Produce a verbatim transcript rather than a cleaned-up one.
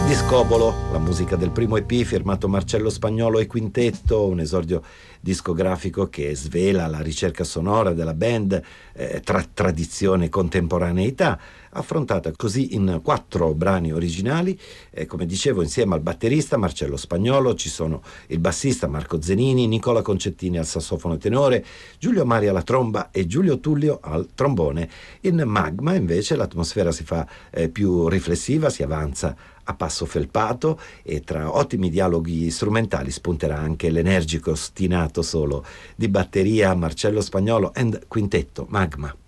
Discobolo, la musica del primo E P firmato Marcello Spagnolo e Quintetto, un esordio discografico che svela la ricerca sonora della band eh, tra tradizione e contemporaneità, affrontata così in quattro brani originali. Eh, come dicevo, insieme al batterista Marcello Spagnolo ci sono il bassista Marco Zenini, Nicola Concettini al sassofono tenore, Giulio Mari alla tromba e Giulio Tullio al trombone. In Magma invece l'atmosfera si fa eh, più riflessiva, si avanza a passo felpato e tra ottimi dialoghi strumentali spunterà anche l'energico ostinato solo di batteria Marcello Spagnolo and Quintetto Magma.